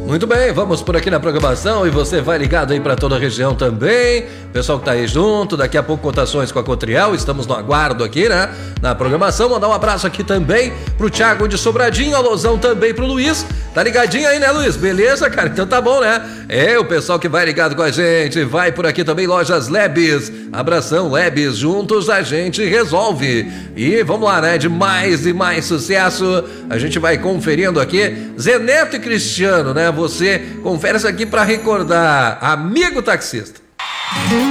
Muito bem, vamos por aqui na programação e você vai ligado aí para toda a região também. Pessoal que tá aí junto, daqui a pouco cotações com a Cotriel, estamos no aguardo aqui, né? Na programação, mandar um abraço aqui também pro Thiago de Sobradinho, alusão também pro Luiz. Tá ligadinho aí, né, Luiz? Beleza, cara? Então tá bom, né? É, o pessoal que vai ligado com a gente, vai por aqui também, Lojas Lebes. Abração, Lebes, juntos a gente resolve. E vamos lá, né? De mais e mais sucesso, a gente vai conferindo aqui. Zeneto e Cristiano, né? Você confere isso aqui para recordar, amigo taxista.